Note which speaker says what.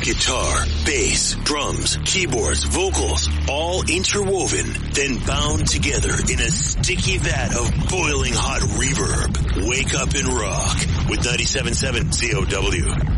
Speaker 1: Guitar, bass, drums, keyboards, vocals, all interwoven, then bound together in a sticky vat of boiling hot reverb. Wake up and rock with 97.7 COW.